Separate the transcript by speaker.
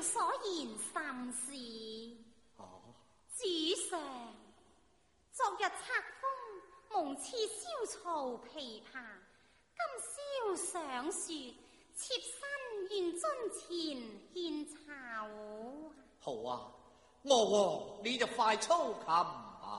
Speaker 1: 所言甚是。主上，昨日冊封蒙賜燒曹琵琶，今宵上說，妾身願樽前獻酬。
Speaker 2: 好啊，娥皇你就快操琴。